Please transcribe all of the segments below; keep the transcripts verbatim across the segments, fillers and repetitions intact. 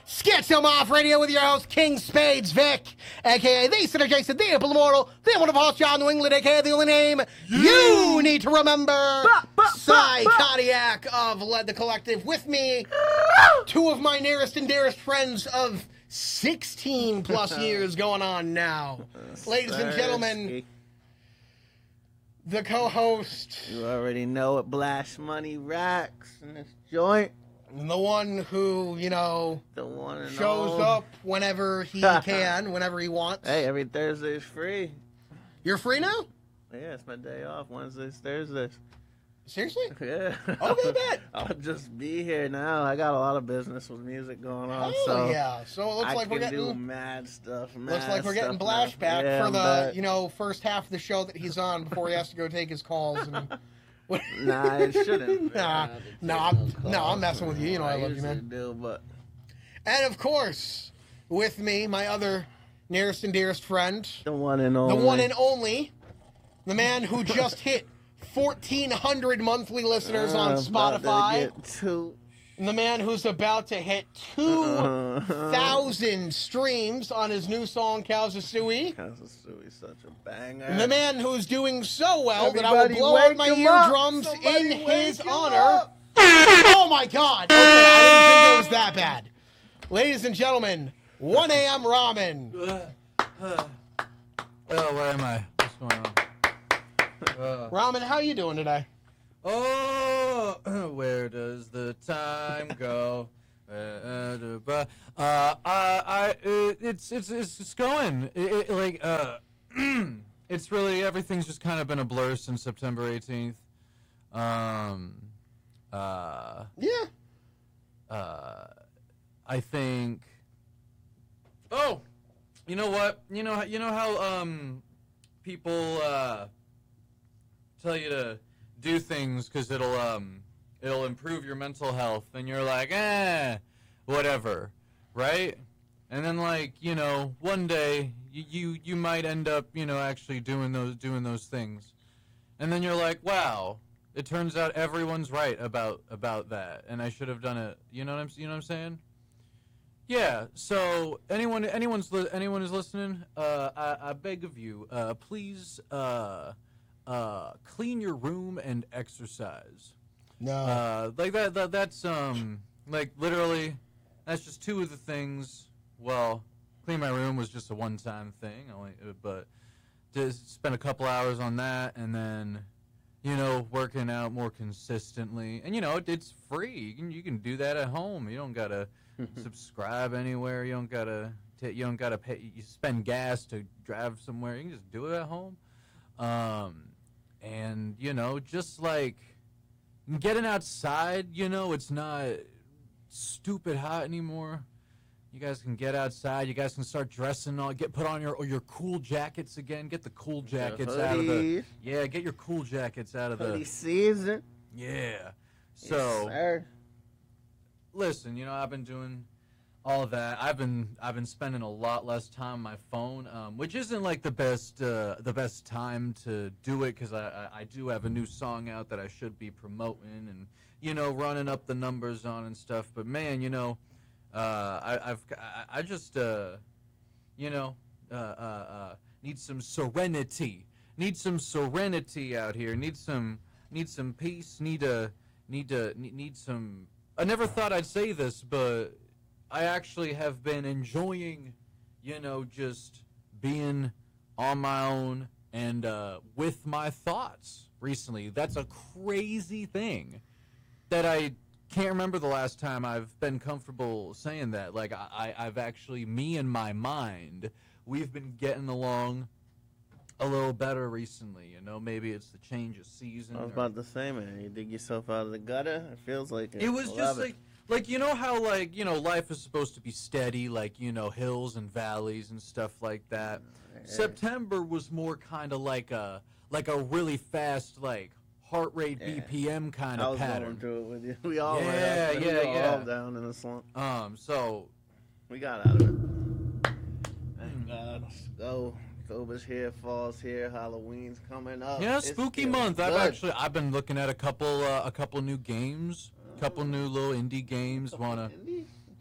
Sketch 'em Off Radio with your host, King Spades Vic, a k a the Sinner Jason, the Imple Immortal, the wonderful host, John New England, a k a the only name you, you need to remember, Cy Kodiak of Led the Collective. With me, two of my nearest and dearest friends of sixteen plus years going on now. Ladies and gentlemen, the co-host. You already know it, Blash Money racks in this joint. And the one who, you know, the one and shows all. up whenever he can, whenever he wants. Hey, every Thursday is free. You're free now? Yeah, it's my day off. Wednesdays, Thursdays. Seriously? Yeah. Okay, bet. I'll just be here now. I got a lot of business with music going on. Hell so yeah. So it looks I like we're can getting do mad stuff. Mad looks like we're getting stuff Blash now. back yeah, for I'm the, back. you know, first half of the show that he's on before he has to go take his calls. And Nah, it shouldn't. nah, no, I'm, no, I'm messing with you. You know I, I love you, man. Do, but... And of course, with me, my other nearest and dearest friend, the one and only, the one and only, the man who just hit fourteen hundred monthly listeners uh, on Spotify. Two. And the man who's about to hit two thousand uh, streams on his new song, Kauzasui. Kauzasui is such a banger. And the man who's doing so well Everybody that I will blow out my eardrums in his honor. Up. Oh my God. Okay, I didn't think it was that bad. Ladies and gentlemen, one A M Ramen. Uh, uh, oh, where am I? What's going on? Uh, Ramen, how you doing today? Oh, where does the time go? Uh, uh, I, I, it, it's, it's, it's, it's going. It, it, like, uh, it's really everything's just kind of been a blur since September eighteenth. Um, uh, yeah. Uh, I think. Oh, you know what? You know, you know how um, people uh, tell you to do things because it'll um it'll improve your mental health, and you're like, eh, whatever, right? And then, like, you know, one day you, you you might end up, you know, actually doing those doing those things, and then you're like, wow, it turns out everyone's right about about that, and I should have done it. You know what I'm you know what I'm saying? Yeah. So anyone anyone's li- anyone is listening, uh, I, I beg of you, uh, please. Uh, Uh, clean your room and exercise. No. Uh, like that, that. That's um, like literally, that's just two of the things. Well, clean my room was just a one-time thing. Only, but just spend a couple hours on that, and then, you know, working out more consistently. And you know, it, it's free. You can you can do that at home. You don't gotta subscribe anywhere. You don't gotta t- you don't gotta pay. You spend gas to drive somewhere. You can just do it at home. Um, and, you know, just like getting outside, you know, it's not stupid hot anymore. You guys can get outside. You guys can start dressing on, get put on your or your cool jackets again. Get the cool jackets out of the yeah. Get your cool jackets out of the hoodie season. Yeah. So, yes, sir. Listen, you know, I've been doing all of that. I've been I've been spending a lot less time on my phone, um, which isn't like the best uh, the best time to do it because I, I I do have a new song out that I should be promoting and, you know, running up the numbers on and stuff. But man, you know, uh, I, I've I, I just uh, you know uh, uh, uh, need some serenity. Need some serenity out here. Need some need some peace. Need a need to need, need some. I never thought I'd say this, but I actually have been enjoying, you know, just being on my own and uh, with my thoughts recently. That's a crazy thing that I can't remember the last time I've been comfortable saying that. Like, I, I've actually, me and my mind, we've been getting along a little better recently. You know, maybe it's the change of season. I was or, about to say, man, you dig yourself out of the gutter? It feels like it. It was I just love like... it. Like, you know how, like, you know, life is supposed to be steady, like, you know, hills and valleys and stuff like that. Yeah. September was more kind of like a, like a really fast, like, heart rate Yeah. B P M kind I of was pattern. going through it with you. We all Yeah, were. We yeah, were yeah. all down in a slump. Um, so... We got out of it. Thank God. Let's go. October's here, fall's here, Halloween's coming up. Yeah, It's spooky feeling month. I've good. actually, I've been looking at a couple, uh, a couple new games, a couple new little indie games. Wanna... Indie?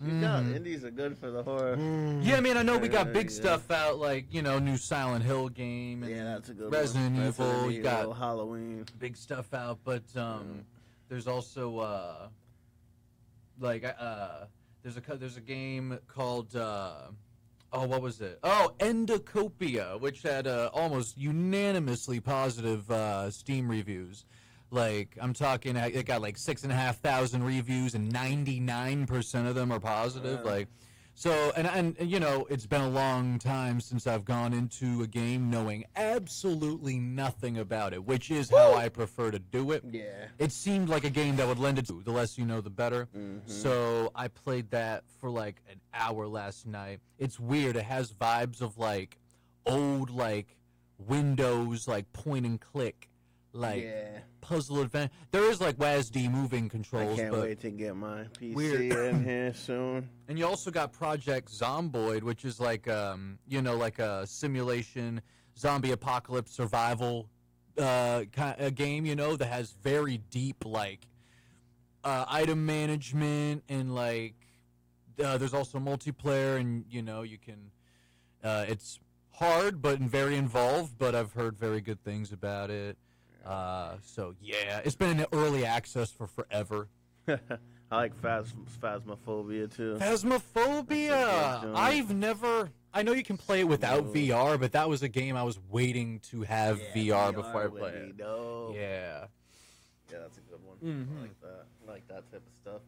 You know, indies are good for the horror. Mm. Yeah, I mean, I know we got big Yeah. stuff out, like, you know, new Silent Hill game. And Yeah, that's a good Resident one. Evil. Resident You got Evil, Halloween. big stuff out, but um, there's also uh, like uh, there's a co- there's a game called uh, oh, what was it? Oh, Endocopia, which had uh, almost unanimously positive uh, Steam reviews. Like, I'm talking, it got like six and a half thousand reviews, and ninety-nine percent of them are positive. Wow. Like, so, and, and, and, you know, it's been a long time since I've gone into a game knowing absolutely nothing about it, which is how I prefer to do it. Yeah. It seemed like a game that would lend it to, the less you know, the better. Mm-hmm. So I played that for like an hour last night. It's weird. It has vibes of like old, like Windows, like point and click, like Yeah. puzzle adventure. There is like W A S D moving I controls, can't but wait to get my P C Weird. in here soon. and you also got Project Zomboid, which is like um you know like a simulation zombie apocalypse survival uh kind of game, you know, that has very deep like uh, item management and like uh, there's also multiplayer, and you know you can uh, it's hard but very involved, but I've heard very good things about it. Uh, so yeah, it's been in early access for forever. I like phas- Phasmophobia too. Phasmophobia. That's a good I've never. I know you can play it without No. V R, but that was a game I was waiting to have Yeah, V R before I would play be it. dope. Yeah. Yeah, that's a good one. Mhm. I like that. I like that type of stuff.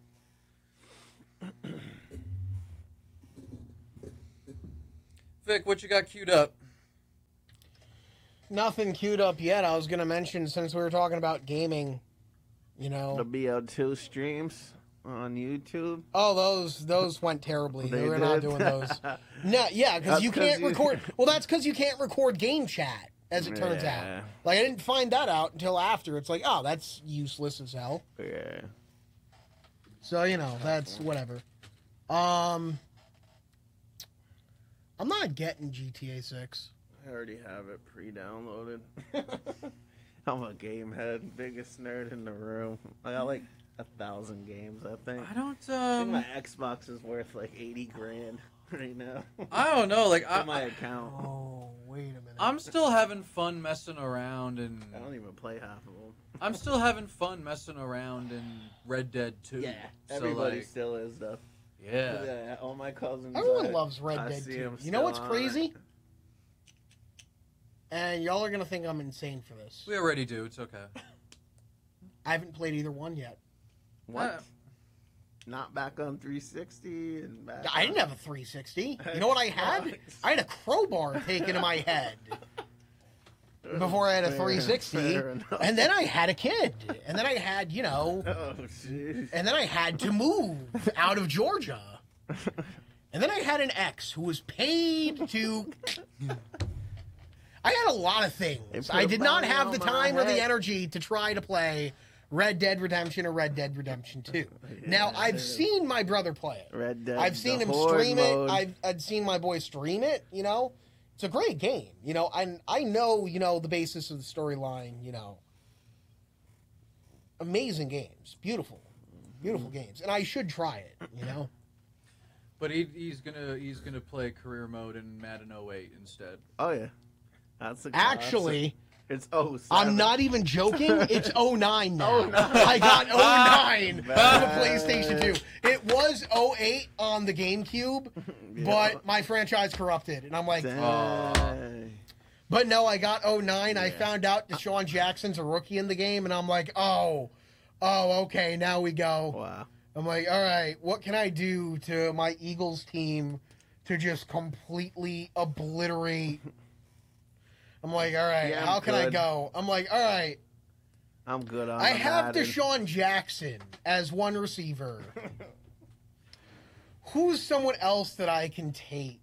Vic, what you got queued up? Nothing queued up yet. I was going to mention, since we were talking about gaming, you know. The B L two streams on YouTube. Oh, those those went terribly. They, They were not did? doing those. No, yeah, because That's you 'cause can't you- record. Well, that's because you can't record game chat, as it turns Yeah. out. Like, I didn't find that out until after. It's like, oh, that's useless as hell. Yeah. So, you know, that's whatever. Um, I'm not getting G T A six. I already have it pre-downloaded. I'm a game head, biggest nerd in the room. I got like a thousand games, I think. I don't. I think Um. my Xbox is worth like eighty grand right now. I don't know. Like on my I. account. Oh, wait a minute. I'm still having fun messing around, and I don't even play half of them. I'm still having fun messing around in Red Dead two. Yeah, So, everybody like, still is though. yeah. Yeah, all my cousins. Everyone I- loves Red I Dead see two. 'em You know still what's on crazy? it. And y'all are going to think I'm insane for this. We already do. It's okay. I haven't played either one yet. What? Uh, Not back on three sixty and back. I didn't have a three sixty. You know what I had? I had a crowbar taken to my head before I had a Fair- three sixty. fair enough. And then I had a kid. And then I had, you know, Oh jeez. and then I had to move out of Georgia. And then I had an ex who was paid to. I had a lot of They things. put I a did not bounty have on the my time or the head. energy to try to play Red Dead Redemption or Red Dead Redemption two. Now, I've seen my brother play it. Red Dead. I've seen the him horde stream mode. it. I've, I've seen my boy stream it, you know. It's a great game, you know, and I know, you know, the basis of the storyline, you know. Amazing games. Beautiful. Beautiful games. And I should try it, you know. But he, he's gonna he's gonna play career mode in Madden oh eight instead. Oh yeah, that's a Actually, It's oh. I'm not even joking. It's oh nine now. I got oh nine on the PlayStation two. It was oh eight on the GameCube, Yeah. but my franchise corrupted. And I'm like, Dang. but no, I got oh nine. I Yeah. found out Deshaun Jackson's a rookie in the game, and I'm like, oh, oh, okay, now we go. Wow. I'm like, all right, what can I do to my Eagles team to just completely obliterate? I'm like, all right, Yeah, I'm how can I good. go? I'm like, all right, I'm good on. I the have Madden. Deshaun Jackson as one receiver. Who's someone else that I can take?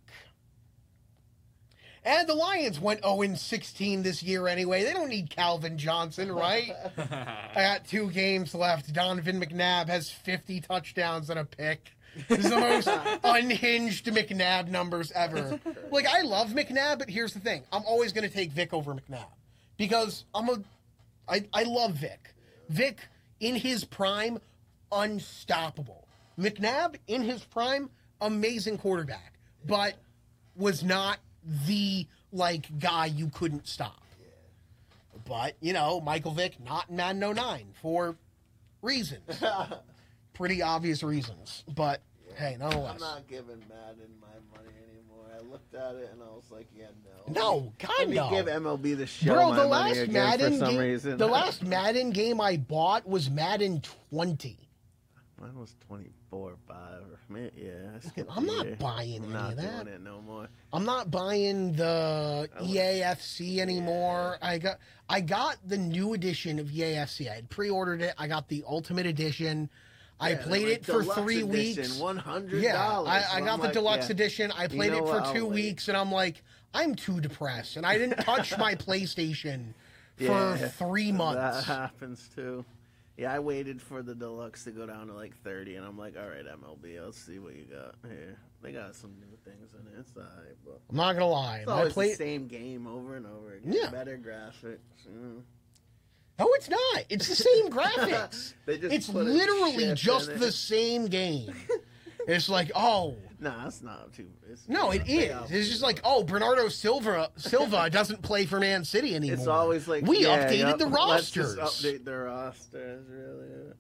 And the Lions went oh and sixteen this year anyway. They don't need Calvin Johnson, right? I got two games left. Donovan McNabb has fifty touchdowns and a pick. This is the most unhinged McNabb numbers ever. Like, I love McNabb, but here's the thing. I'm always going to take Vic over McNabb. Because I'm a... I, I love Vic. Vic, in his prime, unstoppable. McNabb in his prime, amazing quarterback, but was not the like guy you couldn't stop. But, you know, Michael Vick not in Madden oh nine for reasons. Pretty obvious reasons. But, yeah. hey, nonetheless. I'm not giving Madden my money anymore. I looked at it and I was like, yeah, no. No, God, no. Let me give M L B the show Bro, my the money last again Madden for some game, reason. The last Madden game I bought was Madden twenty. Mine was twenty-four five. Yeah, I skipped I'm a not year. buying I'm any not of that. doing it no more. I'm not buying the E A F C anymore. Yeah. I got I got the new edition of E A F C. I had pre-ordered it. I got the Ultimate Edition. Yeah, I played like it for three edition, weeks. one hundred dollars. Yeah, I, I got the like, deluxe yeah. edition. I played you know it for two I'll weeks, wait. and I'm like, I'm too depressed, and I didn't touch my PlayStation for yeah, three months. That happens too. Yeah, I waited for the deluxe to go down to like thirty, and I'm like, all right, M L B, let's see what you got here. They got some new things in it. It's all right, but I'm not gonna lie. It's always I played the same game over and over again. Yeah. Better graphics. Mm. No, it's not. It's the same graphics. They just it's put a literally chip just in the it. same game. It's like, oh. Nah, it's not too. It's No, it is. It's just like, oh, Bernardo Silva Silva doesn't play for Man City anymore. It's always like we yeah, updated yep, the rosters. Let's just update the rosters, really.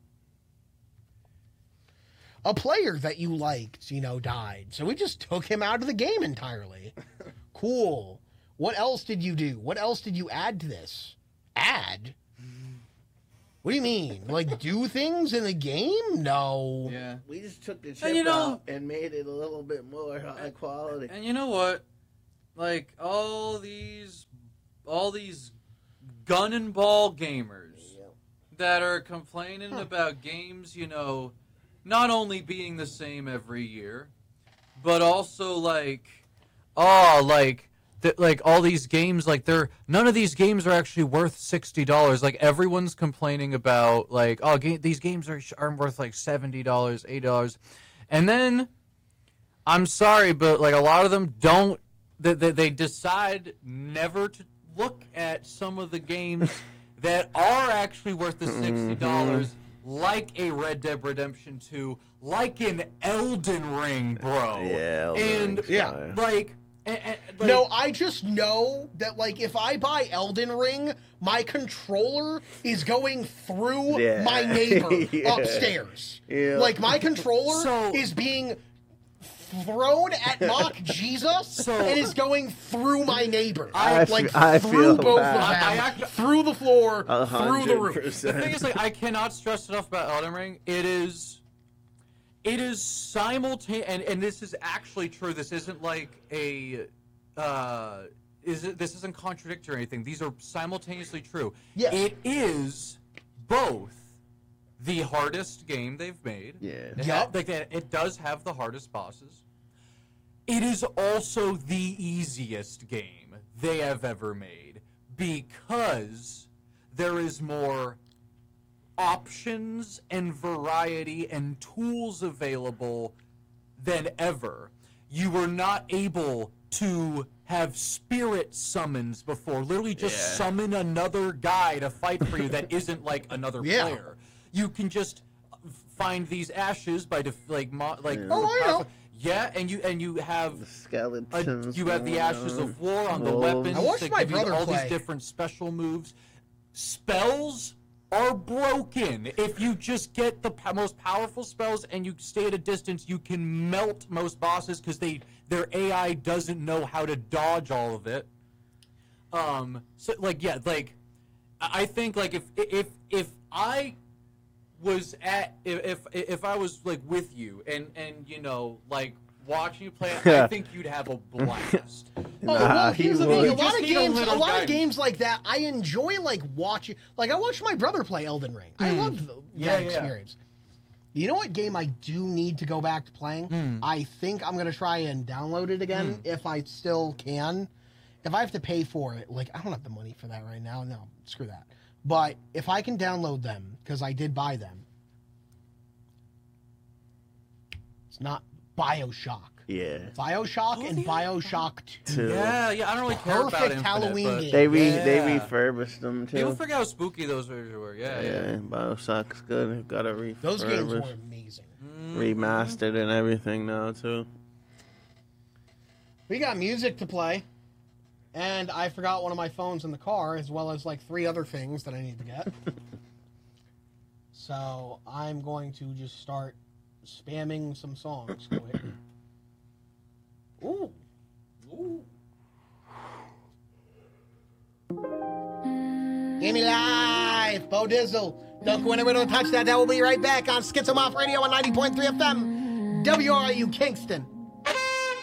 A player that you liked, you know, died, so we just took him out of the game entirely. Cool. What else did you do? What else did you add to this? Add? What do you mean? Like, do things in the game? No. Yeah. We just took the chip and, you know, out and made it a little bit more high quality. And you know what? Like, all these, all these gun and ball gamers Yep. that are complaining huh. about games, you know, not only being the same every year, but also, like, oh, like, That, like, all these games, like, they're none of these games are actually worth sixty dollars. Like, everyone's complaining about, like, oh, ga- these games are are worth like seventy dollars, eighty dollars, and then I'm sorry, but like a lot of them don't. They, they, they decide never to look at some of the games that are actually worth the sixty dollars, mm-hmm. like a Red Dead Redemption two, like an Elden Ring, bro. Yeah, Elden and Ring's yeah, fire. like. And, and, like, no, I just know that, like, if I buy Elden Ring, my controller is going through yeah. my neighbor yeah. upstairs. Yeah. Like, my controller so, is being thrown at mock Jesus so, and is going through my neighbor. I, like, I through feel both bad. of them, I, I actually, through the floor, one hundred percent. through the roof. The thing is, like, I cannot stress enough about Elden Ring. It is... It is simultaneous, and, and this is actually true. This isn't like a... Uh, is it, this isn't contradictory or anything. These are simultaneously true. Yes. It is both the hardest game they've made. Yeah. It, Yep. ha- like, it does have the hardest bosses. It is also the easiest game they have ever made because there is more options and variety and tools available than ever. You were not able to have spirit summons before. Literally just Yeah. summon another guy to fight for you that isn't like another Yeah. player. You can just find these ashes by def- like mo- like Yeah. Oh, I know. yeah, and you and you have The a, skeletons. you have the ashes of war on the Wolves. weapons I watched that my give you brother all play. these different special moves. Spells are broken. If you just get the po- most powerful spells and you stay at a distance, you can melt most bosses because they their A I doesn't know how to dodge all of it. Um, so like yeah, like I I think like if if if I was at if if, if I was like with you and and you know like watching you play, I think you'd have a blast. Oh, Nah, well, he here's the thing. A would. lot Just of need a games, a, little lot of guidance. games like that, I enjoy like watching. Like I watched my brother play Elden Ring. I love the, Yeah, that yeah. experience. You know what game I do need to go back to playing? Mm. I think I'm gonna try and download it again Mm. if I still can. If I have to pay for it, like I don't have the money for that right now. No, screw that. But if I can download them because I did buy them, it's not BioShock. Yeah. BioShock Oh, and yeah. BioShock two. Two. Yeah, yeah, I don't really care about Perfect Infinite, Halloween but game. They re Yeah. they refurbished them too. People forget how spooky those versions were. Yeah, yeah. yeah, Bioshock's good. Got to refurbish. Those games were amazing. remastered and everything now too. We got music to play, and I forgot one of my phones in the car, as well as like three other things that I need to get. So I'm going to just start spamming some songs. Go ahead. Ooh. Ooh. Give me live, Bo Dizzle. Don't go anywhere, don't touch that. That will be right back on Schizomoff Radio on ninety point three F M, W R U Kingston.